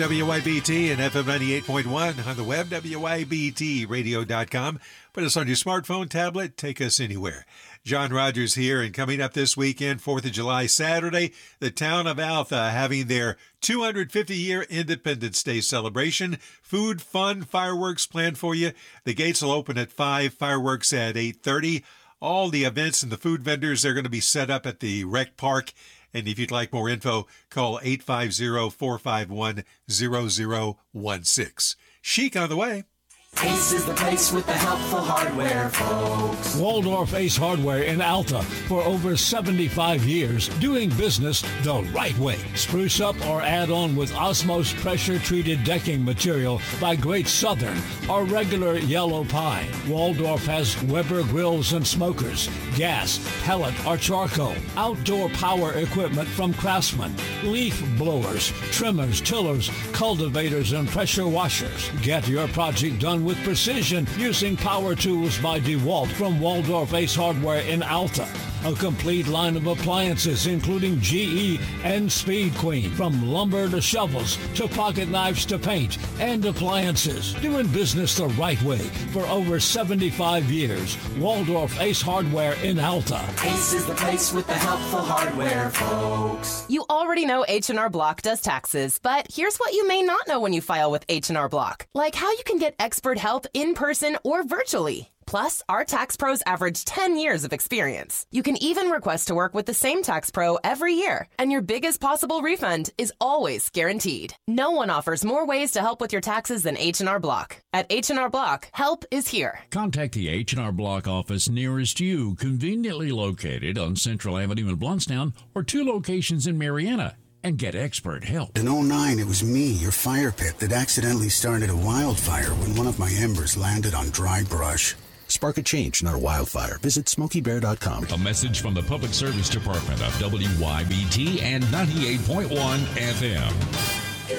WYBT and FM 98.1 on the web, WYBTradio.com. Put us on your smartphone, tablet, take us anywhere. John Rogers here, and coming up this weekend, 4th of July, Saturday, the town of Alta having their 250-year Independence Day celebration. Food, fun, fireworks planned for you. The gates will open at 5, fireworks at 8:30. All the events and the food vendors are going to be set up at the rec park. And if you'd like more info, call 850-451-0016. Chic on the way. Ace is the place with the helpful hardware, folks. Waldorf Ace Hardware in Alta for over 75 years, doing business the right way. Spruce up or add on with Osmos pressure-treated decking material by Great Southern or regular yellow pine. Waldorf has Weber grills and smokers, gas, pellet, or charcoal. Outdoor power equipment from Craftsman, leaf blowers, trimmers, tillers, cultivators, and pressure washers. Get your project done with precision using power tools by DeWalt from Waldorf Ace Hardware in Alta. A complete line of appliances including GE and Speed Queen. From lumber to shovels to pocket knives to paint and appliances. Doing business the right way for over 75 years. Waldorf Ace Hardware in Alta. Ace is the place with the helpful hardware, folks. You already know H&R Block does taxes, but here's what you may not know when you file with H&R Block. Like how you can get expert help in person or virtually. Plus, our tax pros average 10 years of experience. You can even request to work with the same tax pro every year, and your biggest possible refund is always guaranteed. No one offers more ways to help with your taxes than H&R Block. At H&R Block, help is here. Contact the H&R Block office nearest you, conveniently located on Central Avenue in Blountstown, or 2 locations in Marietta, and get expert help. In '09, it was me, your fire pit, that accidentally started a wildfire when one of my embers landed on dry brush. Spark a change, not a wildfire. Visit SmokeyBear.com. A message from the Public Service Department of WYBT and 98.1 FM.